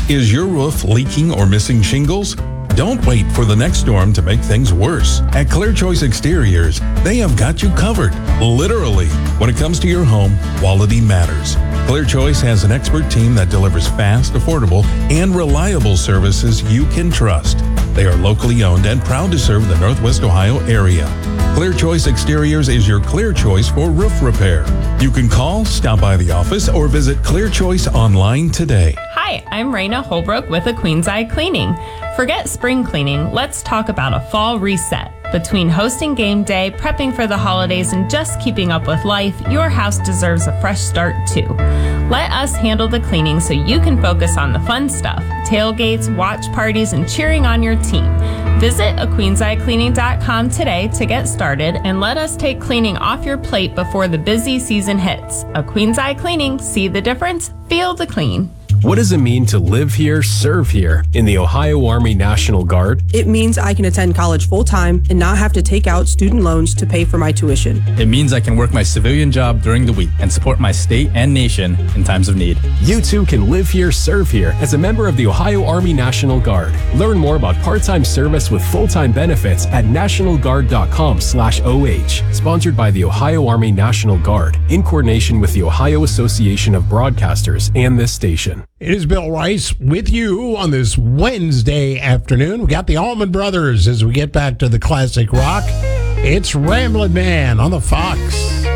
Is your roof leaking or missing shingles? Don't wait for the next storm to make things worse. At Clear Choice Exteriors, they have got you covered. Literally. When it comes to your home, quality matters. Clear Choice has an expert team that delivers fast, affordable, and reliable services you can trust. They are locally owned and proud to serve the Northwest Ohio area. Clear Choice Exteriors is your clear choice for roof repair. You can call, stop by the office, or visit Clear Choice online today. Hi, I'm Raina Holbrook with A Queen's Eye Cleaning. Forget spring cleaning, let's talk about a fall reset. Between hosting game day, prepping for the holidays, and just keeping up with life, your house deserves a fresh start too. Let us handle the cleaning so you can focus on the fun stuff, tailgates, watch parties, and cheering on your team. Visit aqueen'seyecleaning.com today to get started and let us take cleaning off your plate before the busy season hits. A Queen's Eye Cleaning, see the difference, feel the clean. What does it mean to live here, serve here in the Ohio Army National Guard? It means I can attend college full-time and not have to take out student loans to pay for my tuition. It means I can work my civilian job during the week and support my state and nation in times of need. You too can live here, serve here as a member of the Ohio Army National Guard. Learn more about part-time service with full-time benefits at nationalguard.com/OH. Sponsored by the Ohio Army National Guard in coordination with the Ohio Association of Broadcasters and this station. It is Bill Rice with you on this Wednesday afternoon. We got the Allman Brothers as we get back to the classic rock. It's Ramblin' Man on the Fox.